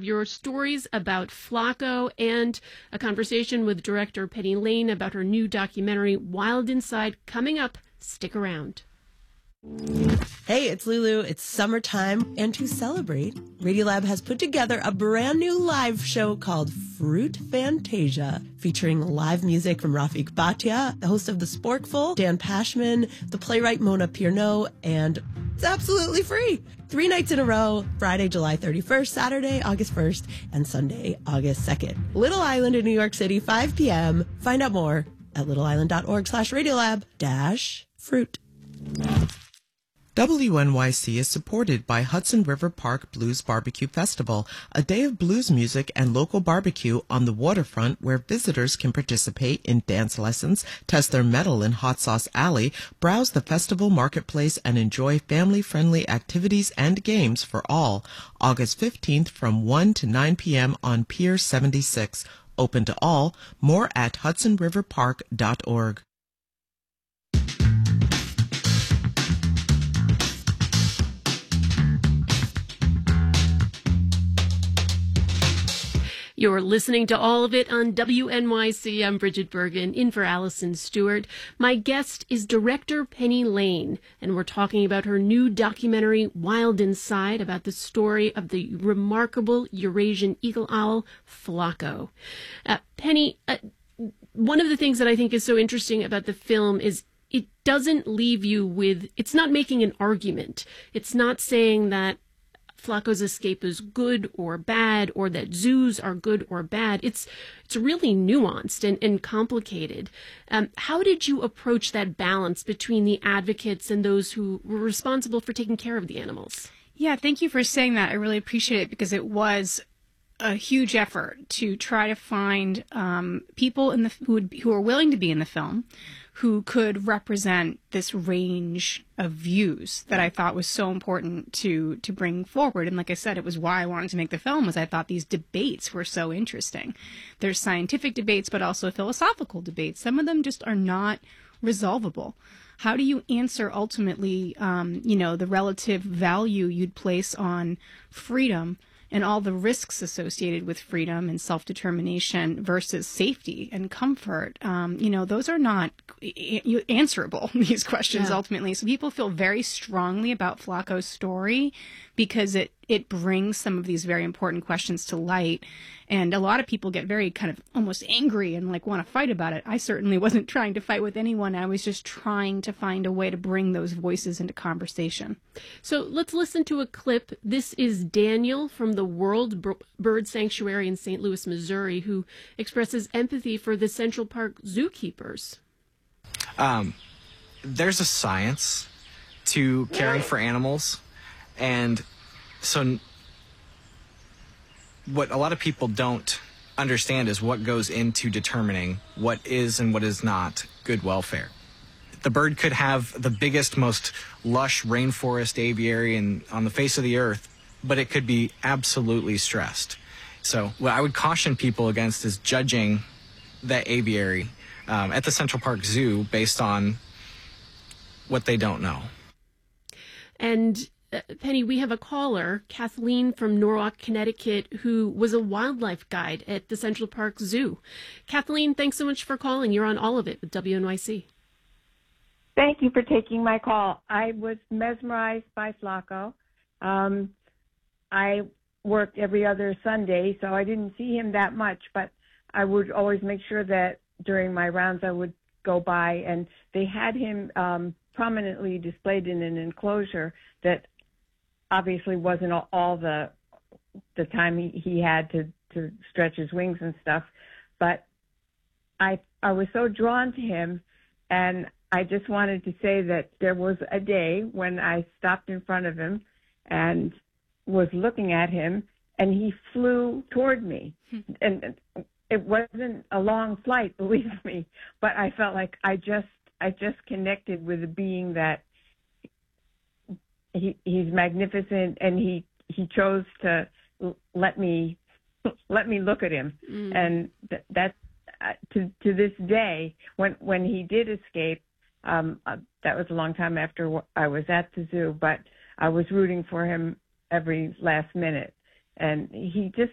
have your stories about Flacco and a conversation with director Penny Lane about her new documentary, Wild Inside, coming up. Stick around. Hey, it's Lulu. It's summertime, and to celebrate, Radiolab has put together a brand new live show called Fruit Fantasia, featuring live music from Rafik Bhatia, the host of The Sporkful, Dan Pashman, the playwright Mona Pierno, and it's absolutely free. 3 nights in a row, Friday, July 31st, Saturday, August 1st, and Sunday, August 2nd. Little Island in New York City, 5 p.m. Find out more at littleisland.org/radiolab-fruit. WNYC is supported by Hudson River Park Blues Barbecue Festival, a day of blues music and local barbecue on the waterfront where visitors can participate in dance lessons, test their mettle in Hot Sauce Alley, browse the festival marketplace, and enjoy family-friendly activities and games for all. August 15th from 1 to 9 p.m. on Pier 76. Open to all. More at hudsonriverpark.org. You're listening to all of it on WNYC. I'm Bridget Bergen, in for Allison Stewart. My guest is director Penny Lane, and we're talking about her new documentary, Wild Inside, about the story of the remarkable Eurasian eagle owl, Flacco. Penny, one of the things that I think is so interesting about the film is it doesn't leave you with, it's not making an argument. It's not saying that Flacco's escape is good or bad, or that zoos are good or bad. It's really nuanced and complicated. How did you approach that balance between the advocates and those who were responsible for taking care of the animals? Yeah, thank you for saying that. I really appreciate it because it was a huge effort to try to find people who are willing to be in the film, who could represent this range of views that I thought was so important to bring forward. And like I said, it was why I wanted to make the film, was I thought these debates were so interesting. There's scientific debates, but also philosophical debates. Some of them just are not resolvable. How do you answer ultimately, the relative value you'd place on freedom and all the risks associated with freedom and self-determination versus safety and comfort? Those are not answerable, these questions, ultimately. So people feel very strongly about Flacco's story because it brings some of these very important questions to light. And a lot of people get very kind of almost angry and want to fight about it. I certainly wasn't trying to fight with anyone. I was just trying to find a way to bring those voices into conversation. So let's listen to a clip. This is Daniel from the World Bird Sanctuary in St. Louis, Missouri, who expresses empathy for the Central Park zookeepers. There's a science to caring for animals. And so what a lot of people don't understand is what goes into determining what is and what is not good welfare. The bird could have the biggest, most lush rainforest aviary on the face of the earth, but it could be absolutely stressed. So what I would caution people against is judging that aviary at the Central Park Zoo based on what they don't know. And Penny, we have a caller, Kathleen from Norwalk, Connecticut, who was a wildlife guide at the Central Park Zoo. Kathleen, thanks so much for calling. You're on All of It with WNYC. Thank you for taking my call. I was mesmerized by Flacco. I worked every other Sunday, so I didn't see him that much, but I would always make sure that during my rounds I would go by, and they had him prominently displayed in an enclosure that obviously wasn't all the time he had to stretch his wings and stuff, but I was so drawn to him, and I just wanted to say that there was a day when I stopped in front of him and was looking at him, and he flew toward me. And it wasn't a long flight, believe me, but I felt like I just connected with a being that he's magnificent, and he chose to let me look at him. And that to this day, when he did escape, that was a long time after I was at the zoo, but I was rooting for him every last minute. And he just